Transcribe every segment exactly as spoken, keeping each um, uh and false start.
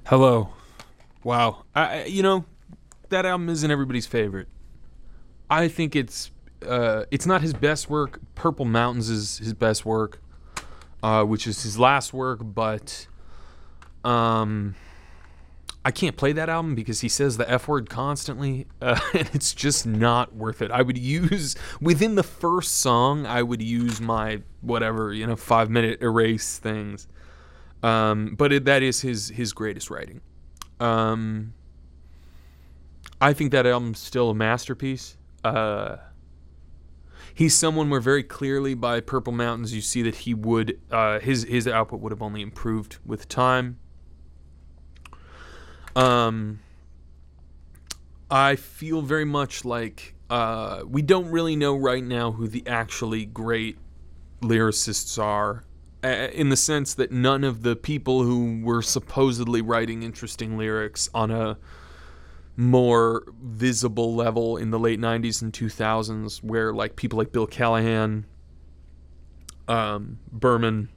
Hello. Wow. I, you know, that album isn't everybody's favorite. I think it's uh, it's not his best work. Purple Mountains is his best work, uh, which is his last work. But um, I can't play that album because he says the F word constantly, uh, and it's just not worth it. I would use within the first song. I would use my whatever you know five minute erase things. Um, but it, that is his his greatest writing. Um, I think that album's still a masterpiece. Uh, he's someone where very clearly by Purple Mountains you see that he would uh, his his output would have only improved with time. Um, I feel very much like uh, we don't really know right now who the actually great lyricists are. In the sense that none of the people who were supposedly writing interesting lyrics on a more visible level in the late nineties and two thousands, where like people like Bill Callahan, um, Berman,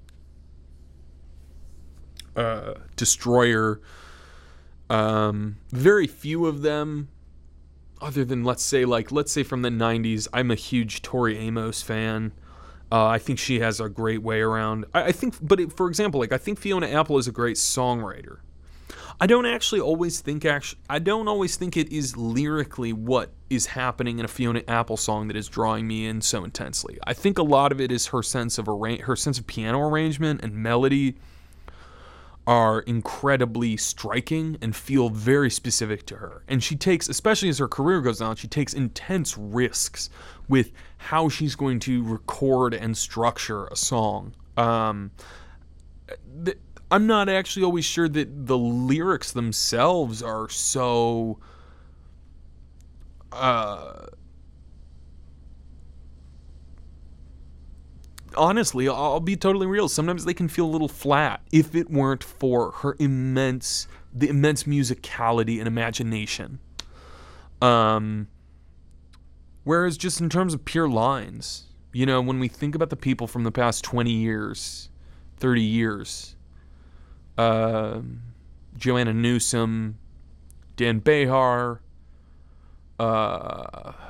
uh, Destroyer, um, very few of them, other than let's say like let's say from the nineties. I'm a huge Tori Amos fan. Uh, I think she has a great way around. I, I think, but it, for example, like I think Fiona Apple is a great songwriter. I don't actually always think actually. I don't always think it is lyrically what is happening in a Fiona Apple song that is drawing me in so intensely. I think a lot of it is her sense of arra- her sense of piano arrangement and melody are incredibly striking and feel very specific to her. And she takes, especially as her career goes on, she takes intense risks with how she's going to record and structure a song. Um, th- I'm not actually always sure that the lyrics themselves are so... Uh, honestly, I'll be totally real. Sometimes they can feel a little flat if it weren't for her immense, the immense musicality and imagination. Um, whereas just in terms of pure lines, you know, when we think about the people from the past twenty years, thirty years, uh, Joanna Newsom, Dan Behar, uh,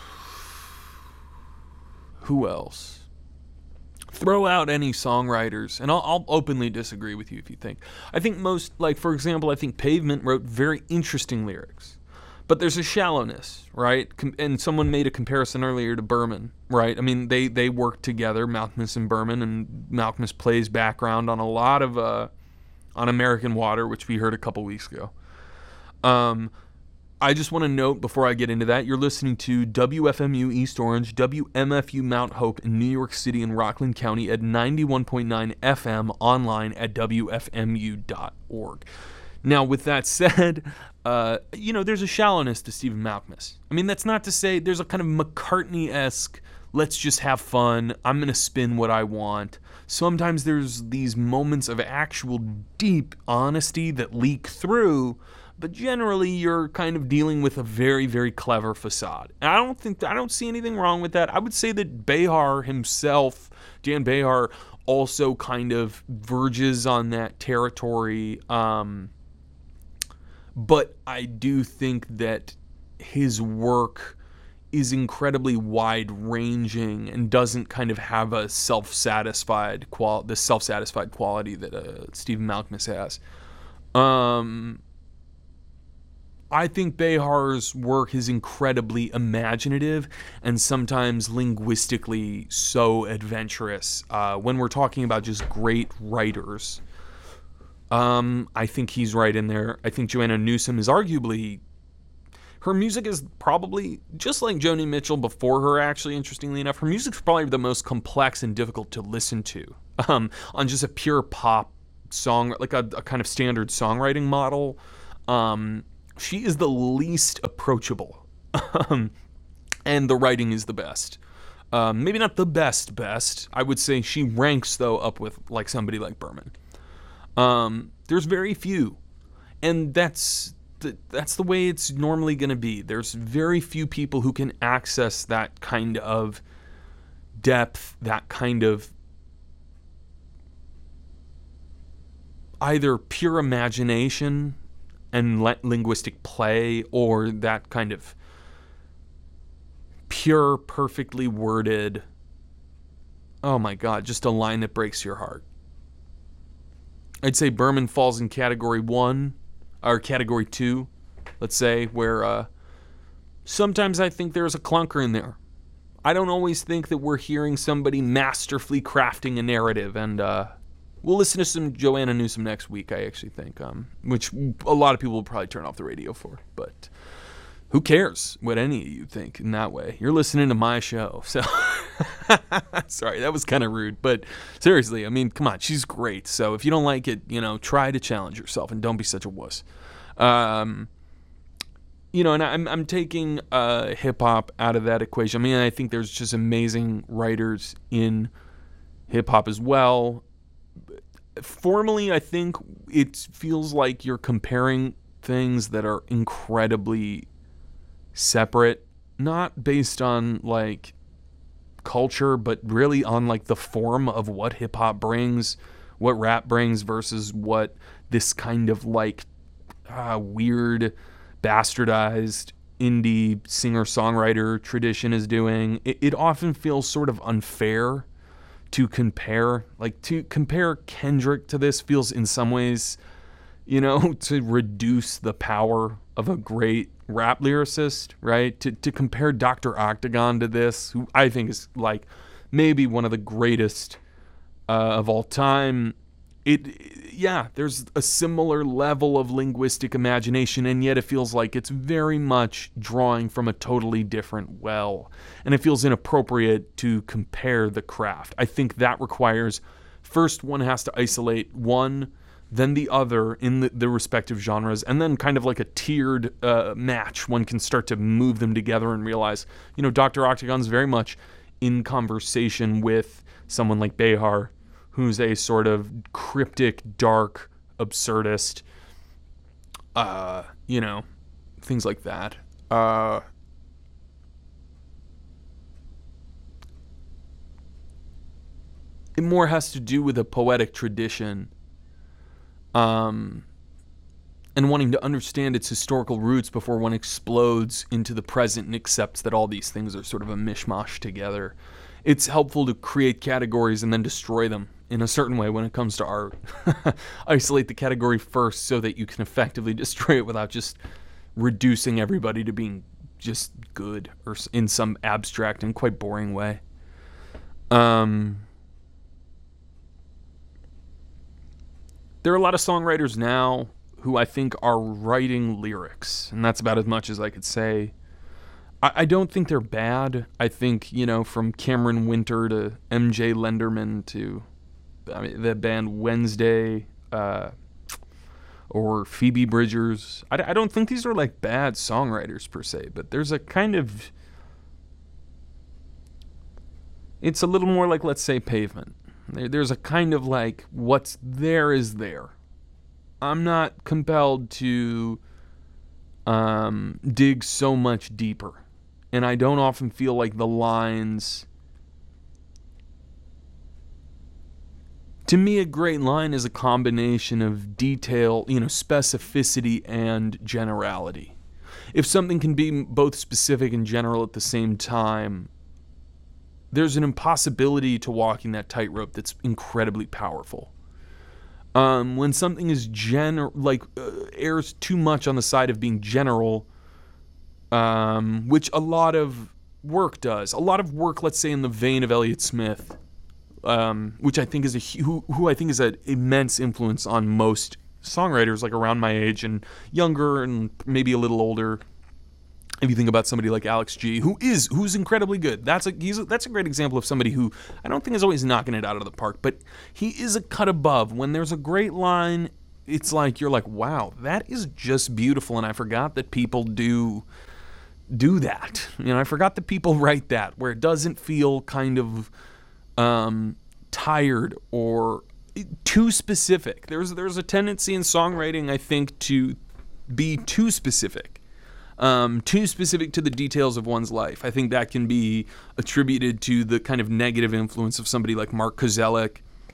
who else? Throw out any songwriters, and I'll, I'll openly disagree with you if you think. I think most, like, for example, I think Pavement wrote very interesting lyrics, but there's a shallowness, right? Com- and someone made a comparison earlier to Berman, right? I mean, they, they worked together, Malkmus and Berman, and Malkmus plays background on a lot of, uh, on American Water, which we heard a couple weeks ago. Um... I just want to note before I get into that, you're listening to W F M U East Orange, W M F U Mount Hope in New York City and Rockland County at ninety-one point nine F M, online at W F M U dot org. Now, with that said, uh, you know, there's a shallowness to Stephen Malkmus. I mean, that's not to say there's a kind of McCartney-esque, let's just have fun, I'm going to spin what I want. Sometimes there's these moments of actual deep honesty that leak through, but generally you're kind of dealing with a very, very clever facade. And I don't think, I don't see anything wrong with that. I would say that Behar himself, Dan Behar, also kind of verges on that territory. Um, but I do think that his work is incredibly wide-ranging and doesn't kind of have a self-satisfied qual, the self-satisfied quality that uh, Stephen Malkmus has. Um... I think Behar's work is incredibly imaginative and sometimes linguistically so adventurous. Uh, when we're talking about just great writers, um, I think he's right in there. I think Joanna Newsom is arguably, her music is probably, just like Joni Mitchell before her actually, interestingly enough, her music's probably the most complex and difficult to listen to um, on just a pure pop song, like a, a kind of standard songwriting model. Um... She is the least approachable, and the writing is the best. Um, maybe not the best best. I would say she ranks, though, up with like somebody like Berman. Um, there's very few, and that's the, that's the way it's normally going to be. There's very few people who can access that kind of depth, that kind of either pure imagination and le- linguistic play, or that kind of pure, perfectly worded, oh my God, just a line that breaks your heart. I'd say Berman falls in category one, or category two, let's say, where uh, sometimes I think there's a clunker in there. I don't always think that we're hearing somebody masterfully crafting a narrative, and uh, we'll listen to some Joanna Newsom next week, I actually think, um, which a lot of people will probably turn off the radio for, but who cares what any of you think in that way? You're listening to my show, so sorry, that was kind of rude, but seriously, I mean, come on, she's great, so if you don't like it, you know, try to challenge yourself and don't be such a wuss. Um... You know, and I'm I'm taking uh, hip-hop out of that equation. I mean, I think there's just amazing writers in hip-hop as well. Formally, I think it feels like you're comparing things that are incredibly separate, not based on, like, culture, but really on, like, the form of what hip-hop brings, what rap brings versus what this kind of, like, uh, weird, bastardized indie singer-songwriter tradition is doing. It, it often feels sort of unfair to compare. Like, to compare Kendrick to this feels in some ways, you know, to reduce the power of a great rap lyricist, right? To to compare Doctor Octagon to this, who I think is, like, maybe one of the greatest uh, of all time. It, yeah, there's a similar level of linguistic imagination, and yet it feels like it's very much drawing from a totally different well, and it feels inappropriate to compare the craft. I think that requires, first one has to isolate one, then the other in the, the respective genres, and then kind of like a tiered uh, match. One can start to move them together and realize, you know, Doctor Octagon's very much in conversation with someone like Behar, who's a sort of cryptic, dark, absurdist, uh, you know, things like that. Uh, it more has to do with a poetic tradition, um, and wanting to understand its historical roots before one explodes into the present and accepts that all these things are sort of a mishmash together. It's helpful to create categories and then destroy them in a certain way when it comes to art. Isolate the category first so that you can effectively destroy it without just reducing everybody to being just good or in some abstract and quite boring way. Um, there are a lot of songwriters now who I think are writing lyrics, and that's about as much as I could say. I don't think they're bad. I think, you know, from Cameron Winter to M J Lenderman to I mean, the band Wednesday uh, or Phoebe Bridgers, I, I don't think these are like bad songwriters per se, but there's a kind of, it's a little more like, let's say, Pavement. There, there's a kind of like, what's there is there. I'm not compelled to um, dig so much deeper. And I don't often feel like the lines... To me, a great line is a combination of detail, you know, specificity and generality. If something can be both specific and general at the same time, there's an impossibility to walking that tightrope that's incredibly powerful. Um, when something is gen like uh, errs too much on the side of being general, um, which a lot of work does. A lot of work, let's say, in the vein of Elliott Smith, um, which I think is a who, who I think is an immense influence on most songwriters, like around my age and younger, and maybe a little older. If you think about somebody like Alex G, who is who's incredibly good, that's a he's a, that's a great example of somebody who I don't think is always knocking it out of the park, but he is a cut above. When there's a great line, it's like you're like, wow, that is just beautiful, and I forgot that people do do that. You know, I forgot that people write that, where it doesn't feel kind of um, tired or too specific. There's there's a tendency in songwriting, I think, to be too specific. Um, too specific to the details of one's life. I think that can be attributed to the kind of negative influence of somebody like Mark Kozelek,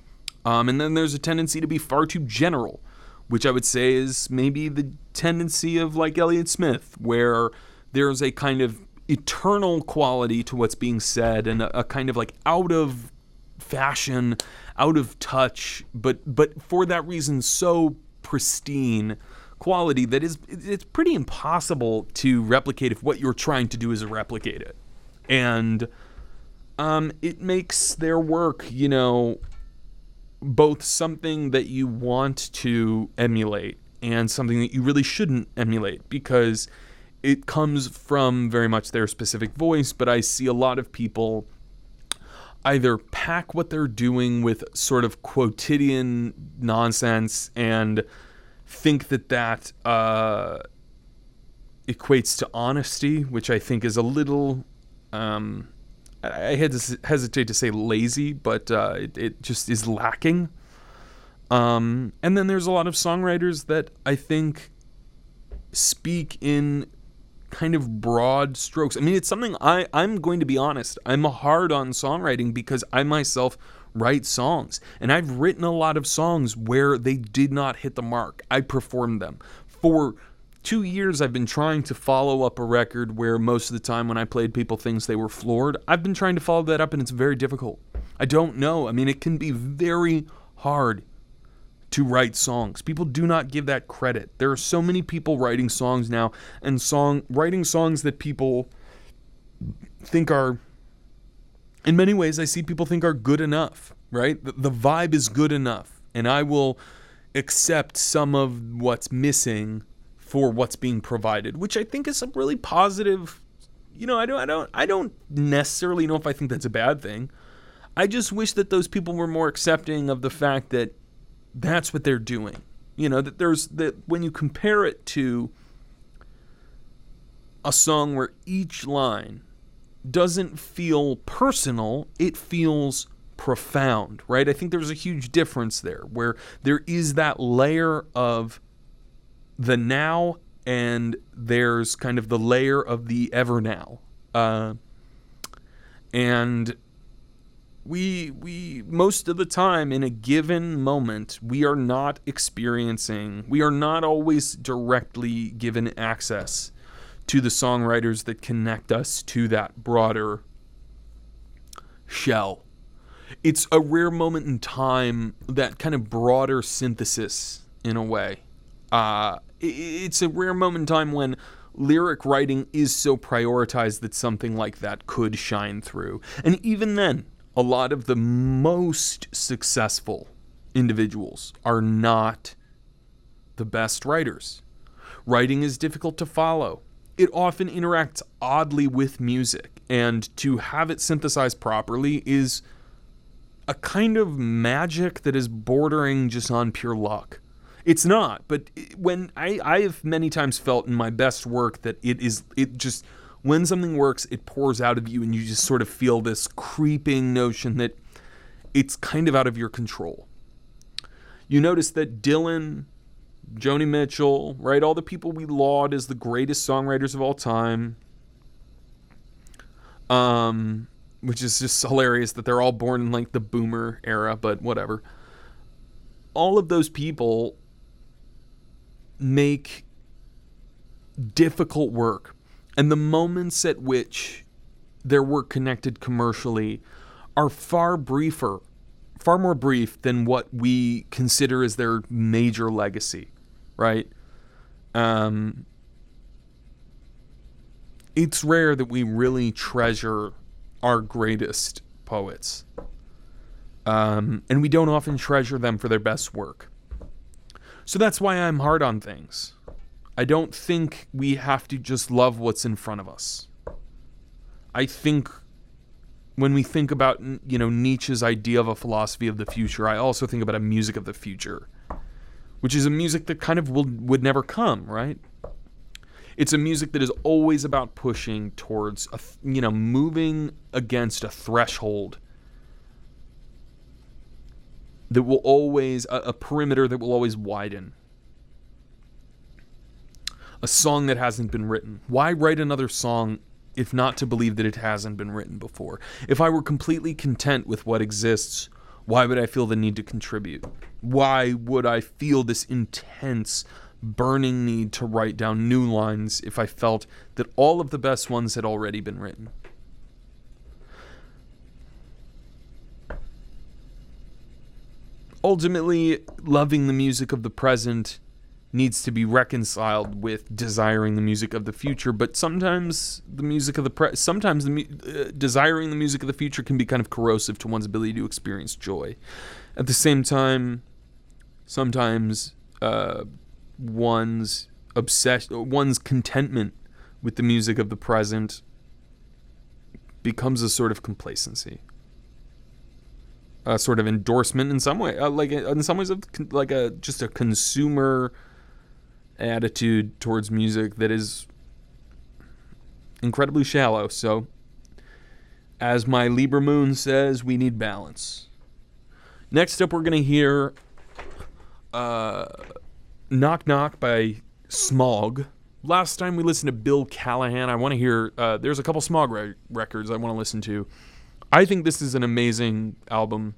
Um, and then there's a tendency to be far too general, which I would say is maybe the tendency of like Elliott Smith, where there's a kind of eternal quality to what's being said and a, a kind of like out of fashion, out of touch, but but for that reason so pristine quality that is it's pretty impossible to replicate if what you're trying to do is replicate it. And um, it makes their work, you know, both something that you want to emulate and something that you really shouldn't emulate, because it comes from very much their specific voice. But I see a lot of people either pack what they're doing with sort of quotidian nonsense and think that that uh, equates to honesty, which I think is a little... Um, I had to hesitate to say lazy, but uh, it, it just is lacking. Um, and then there's a lot of songwriters that I think speak in kind of broad strokes. I mean, it's something I, I'm going to be honest. I'm hard on songwriting because I myself write songs. And I've written a lot of songs where they did not hit the mark. I performed them. For two years, I've been trying to follow up a record where most of the time when I played people things, they were floored. I've been trying to follow that up, and it's very difficult. I don't know. I mean, it can be very hard to write songs. People do not give that credit. There are so many people writing songs now, and song writing songs that people think are, in many ways, I see people think are good enough, right? The, the vibe is good enough, and I will accept some of what's missing for what's being provided, which I think is a really positive. You know, I don't, I don't, I don't necessarily know if I think that's a bad thing. I just wish that those people were more accepting of the fact that that's what they're doing. You know, that there's that when you compare it to a song where each line doesn't feel personal, it feels profound, right? I think there's a huge difference there, where there is that layer of the now, and there's kind of the layer of the ever now. Uh, and we, we, most of the time in a given moment, we are not experiencing, we are not always directly given access to the songwriters that connect us to that broader shell. It's a rare moment in time, that kind of broader synthesis in a way. Uh, it's a rare moment in time when lyric writing is so prioritized that something like that could shine through. And even then, a lot of the most successful individuals are not the best writers. Writing is difficult to follow. It often interacts oddly with music, and to have it synthesized properly is a kind of magic that is bordering just on pure luck. It's not, but when I, I have many times felt in my best work that it is, it just, when something works, it pours out of you, and you just sort of feel this creeping notion that it's kind of out of your control. You notice that Dylan, Joni Mitchell, right, all the people we laud as the greatest songwriters of all time, um, which is just hilarious that they're all born in like the boomer era, but whatever. All of those people make difficult work, and the moments at which their work connected commercially are far briefer, far more brief than what we consider as their major legacy, right? Um, it's rare that we really treasure our greatest poets, um, and we don't often treasure them for their best work. So that's why I'm hard on things. I don't think we have to just love what's in front of us. I think when we think about, you know, Nietzsche's idea of a philosophy of the future, I also think about a music of the future, which is a music that kind of will, would never come, right? It's a music that is always about pushing towards, a, you know, moving against a threshold that will always, a, a perimeter that will always widen. A song that hasn't been written. Why write another song if not to believe that it hasn't been written before? If I were completely content with what exists, Why would I feel the need to contribute? Why would I feel this intense, burning need to write down new lines if I felt that all of the best ones had already been written? Ultimately, loving the music of the present needs to be reconciled with desiring the music of the future, but sometimes the music of the pre- sometimes the mu- uh, desiring the music of the future can be kind of corrosive to one's ability to experience joy. At the same time, sometimes uh, one's obsession, one's contentment with the music of the present becomes a sort of complacency, a sort of endorsement in some way, uh, like in some ways, of con- like a just a consumer attitude towards music that is incredibly shallow. So, as my Libra moon says, we need balance. Next up, we're gonna hear uh, "Knock Knock" by Smog. Last time we listened to Bill Callahan. I want to hear. Uh, there's a couple Smog re- records I want to listen to. I think this is an amazing album.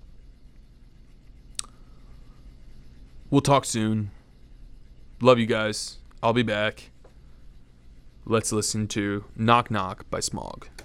We'll talk soon. Love you guys. I'll be back. Let's listen to Knock Knock by Smog.